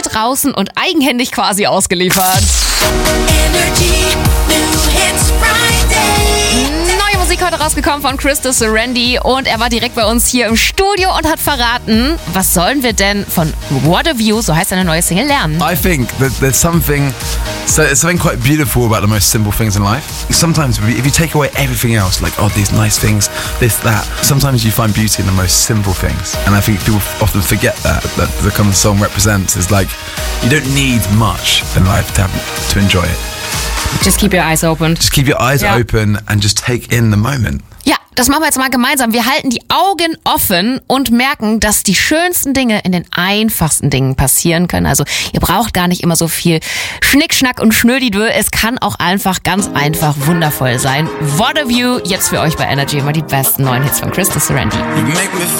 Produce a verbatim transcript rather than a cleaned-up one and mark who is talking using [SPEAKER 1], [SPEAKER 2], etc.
[SPEAKER 1] draußen und eigenhändig quasi ausgeliefert.
[SPEAKER 2] Energy New Hits Friday.
[SPEAKER 1] Neue Musik heute rausgekommen von Crystal Serenity und er war direkt bei uns hier im Studio und hat verraten, was sollen wir denn von What a View, so heißt seine neue Single, lernen?
[SPEAKER 3] I think that there's something, so there's something quite beautiful about the most simple things in life. Sometimes if you take away everything else, like, oh, these nice things, this, that, sometimes you find beauty in the most simple things. And I think people often forget that, that the kind of song represents is like, you don't need much in life to have, to enjoy it.
[SPEAKER 1] Just keep your eyes open.
[SPEAKER 3] Just keep your eyes
[SPEAKER 1] Ja.
[SPEAKER 3] open and just take in the moment.
[SPEAKER 1] Ja, das machen wir jetzt mal gemeinsam. Wir halten die Augen offen und merken, dass die schönsten Dinge in den einfachsten Dingen passieren können. Also ihr braucht gar nicht immer so viel Schnickschnack und Schnödidö. Es kann auch einfach ganz einfach wundervoll sein. What a View, jetzt für euch bei Energy immer die besten neuen Hits von Crystal Serenity.
[SPEAKER 4] You make me